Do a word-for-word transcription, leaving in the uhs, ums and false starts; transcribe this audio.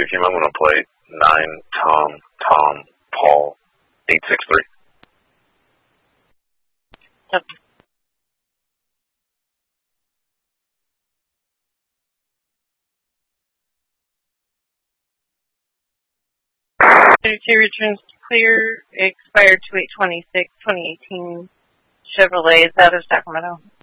team, I'm going to plate nine Tom Tom Paul eight six three. Yep. thirty-two returns clear, expired two eight twenty-six, twenty eighteen Chevrolet out of Sacramento.